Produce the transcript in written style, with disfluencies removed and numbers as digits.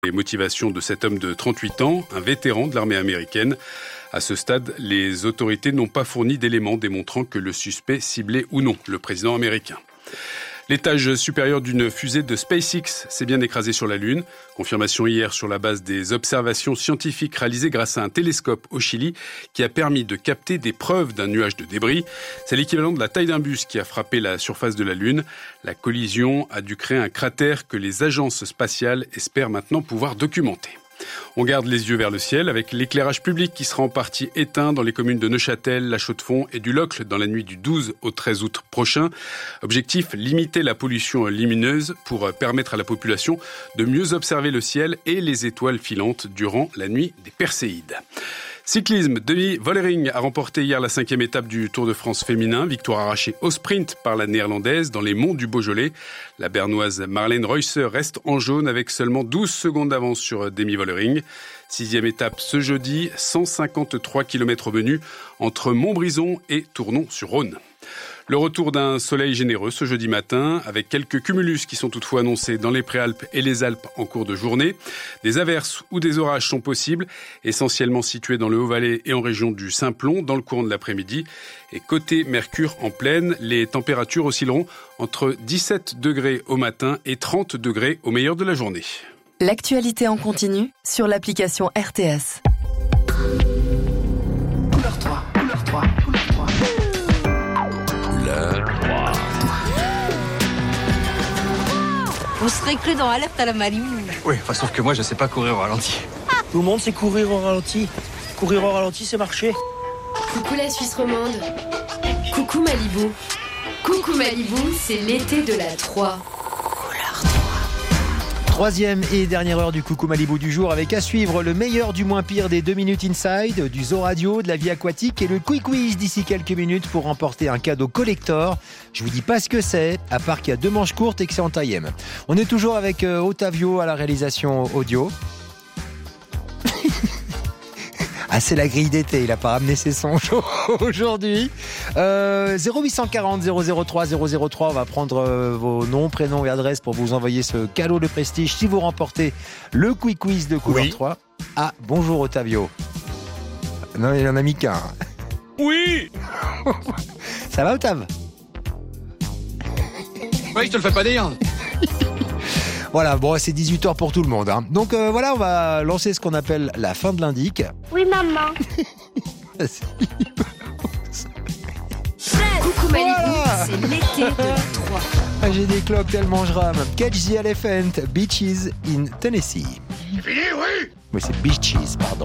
Les motivations de cet homme de 38 ans, un vétéran de l'armée américaine. À ce stade, les autorités n'ont pas fourni d'éléments démontrant que le suspect ciblait ou non le président américain. L'étage supérieur d'une fusée de SpaceX s'est bien écrasé sur la Lune. Confirmation hier sur la base des observations scientifiques réalisées grâce à un télescope au Chili qui a permis de capter des preuves d'un nuage de débris. C'est l'équivalent de la taille d'un bus qui a frappé la surface de la Lune. La collision a dû créer un cratère que les agences spatiales espèrent maintenant pouvoir documenter. On garde les yeux vers le ciel avec l'éclairage public qui sera en partie éteint dans les communes de Neuchâtel, La Chaux-de-Fonds et du Locle dans la nuit du 12 au 13 août prochain. Objectif, limiter la pollution lumineuse pour permettre à la population de mieux observer le ciel et les étoiles filantes durant la nuit des Perséides. Cyclisme, Demi Vollering a remporté hier la 5e étape du Tour de France féminin. Victoire arrachée au sprint par la néerlandaise dans les monts du Beaujolais. La bernoise Marlène Reusser reste en jaune avec seulement 12 secondes d'avance sur Demi Vollering. 6e étape ce jeudi, 153 km au menu entre Montbrison et Tournon-sur-Rhône. Le retour d'un soleil généreux ce jeudi matin, avec quelques cumulus qui sont toutefois annoncés dans les Préalpes et les Alpes en cours de journée. Des averses ou des orages sont possibles, essentiellement situés dans le Haut-Valais et en région du Simplon dans le courant de l'après-midi. Et côté Mercure en pleine, les températures oscilleront entre 17 degrés au matin et 30 degrés au meilleur de la journée. L'actualité en continu sur l'application RTS. Couleur 3, couleur 3, couleur 3. On serait cru dans Alerte à la Malibu. Oui, enfin, sauf que moi, je sais pas courir au ralenti. Tout le monde sait courir au ralenti. Courir au ralenti, c'est marcher. Coucou la Suisse romande. Coucou Malibu. Coucou Malibu, c'est l'été de la 3. Troisième et dernière heure du Coucou Malibu du jour avec à suivre le meilleur du moins pire des 2 minutes inside, du zoo radio, de la vie aquatique et le quiz d'ici quelques minutes pour remporter un cadeau collector. Je vous dis pas ce que c'est, à part qu'il y a 2 manches courtes et que c'est en taille M. On est toujours avec Otavio à la réalisation audio. Ah, c'est la grille d'été, il n'a pas ramené ses sons aujourd'hui. 0840 003 003, on va prendre vos noms, prénoms et adresses pour vous envoyer ce cadeau de prestige si vous remportez le quiz de couleur 3. Ah, bonjour Otavio. Non, il en a mis qu'un. Oui. Ça va Otav? Oui, je te le fais pas dire. Voilà, bon, c'est 18h pour tout le monde. Hein. Donc voilà, on va lancer ce qu'on appelle la fin de l'indic. Oui, maman. Coucou Malibu, c'est l'été de la 3. Ah, j'ai des cloques tellement je rame. Catch the Elephant, Beaches in Tennessee. C'est fini, oui. Oui, c'est Beaches, pardon.